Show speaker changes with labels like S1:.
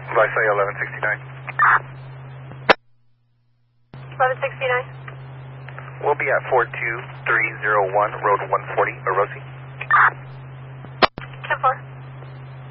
S1: Visalia 1169.
S2: 1169.
S1: We'll be at 42301 Road 140, Orosi.